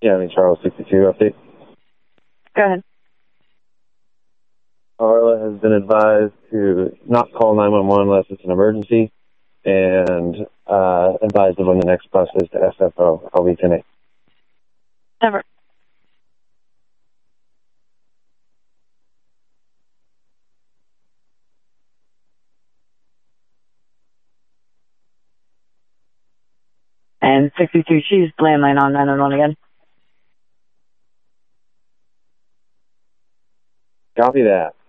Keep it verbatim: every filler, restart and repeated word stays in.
Yeah, I mean, Charles sixty-two update. Go ahead. Arla has been advised to not call nine one one unless it's an emergency, and uh, advised of when the next bus is to S F O. I'll be ten eight. Never. And sixty-two Cheese, landline on nine one one again. Copy that.